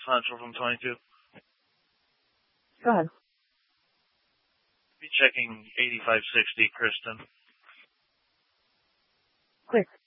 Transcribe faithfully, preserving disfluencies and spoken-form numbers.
Central from twenty-two. Go ahead. Be checking eighty-five sixty, Kristen. Quick.